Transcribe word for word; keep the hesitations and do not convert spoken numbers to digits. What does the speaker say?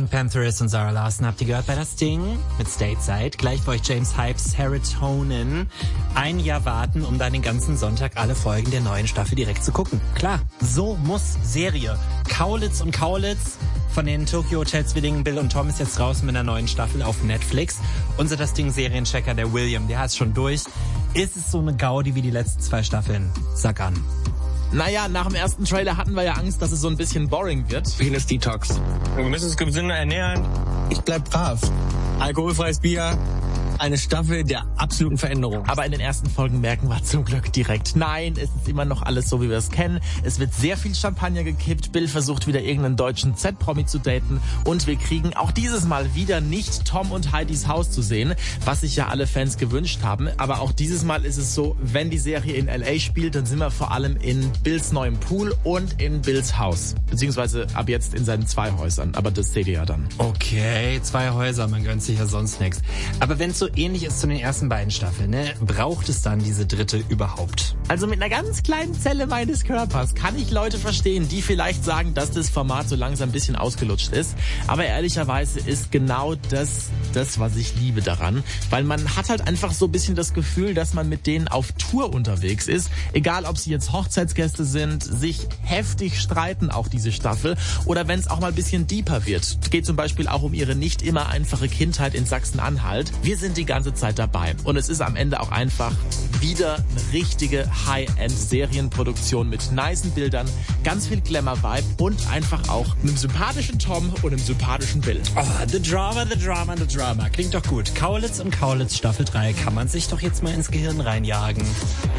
Pink Panthers und Zara Larsson habt ihr gehört bei das Ding mit Stateside. Gleich für euch James Hypes Serotonin. Ein Jahr warten, um dann den ganzen Sonntag alle Folgen der neuen Staffel direkt zu gucken. Klar, so muss Serie. Kaulitz und Kaulitz von den Tokyo Hotel Zwillingen Bill und Tom ist jetzt raus mit einer neuen Staffel auf Netflix. Unser das Ding Serienchecker, der William, der hat es schon durch. Ist es so eine Gaudi wie die letzten zwei Staffeln? Sag an. Naja, nach dem ersten Trailer hatten wir ja Angst, dass es so ein bisschen boring wird. Penis Detox. Wir müssen uns gesünder ernähren. Ich bleib brav. Alkoholfreies Bier. Eine Staffel der absoluten Veränderung. Aber in den ersten Folgen merken wir zum Glück direkt, nein, es ist immer noch alles so, wie wir es kennen. Es wird sehr viel Champagner gekippt, Bill versucht wieder irgendeinen deutschen Z-Promi zu daten und wir kriegen auch dieses Mal wieder nicht Tom und Heidis Haus zu sehen, was sich ja alle Fans gewünscht haben. Aber auch dieses Mal ist es so, wenn die Serie in L A spielt, dann sind wir vor allem in Bills neuem Pool und in Bills Haus. Beziehungsweise ab jetzt in seinen zwei Häusern, aber das seht ihr ja dann. Okay, zwei Häuser, man gönnt sich ja sonst nichts. Aber wenn es so ähnlich ist zu den ersten beiden Staffeln, ne, braucht es dann diese dritte überhaupt? Also mit einer ganz kleinen Zelle meines Körpers kann ich Leute verstehen, die vielleicht sagen, dass das Format so langsam ein bisschen ausgelutscht ist. Aber ehrlicherweise ist genau das, das, was ich liebe daran. Weil man hat halt einfach so ein bisschen das Gefühl, dass man mit denen auf Tour unterwegs ist. Egal, ob sie jetzt Hochzeitsgäste sind, sich heftig streiten, auch diese Staffel. Oder wenn es auch mal ein bisschen deeper wird. Es geht zum Beispiel auch um ihre nicht immer einfache Kindheit in Sachsen-Anhalt. Wir sind die ganze Zeit dabei. Und es ist am Ende auch einfach wieder eine richtige High-End-Serienproduktion mit nicen Bildern, ganz viel Glamour-Vibe und einfach auch einem sympathischen Tom und einem sympathischen Bill. Oh, the drama, the drama, the drama. Klingt doch gut. Kaulitz und Kaulitz Staffel drei kann man sich doch jetzt mal ins Gehirn reinjagen.